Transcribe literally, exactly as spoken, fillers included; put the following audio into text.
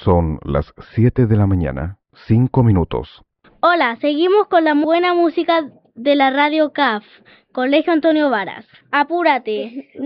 Son las siete de la mañana, cinco minutos. Hola, seguimos con la buena música de la radio C A F, Colegio Antonio Varas. Apúrate,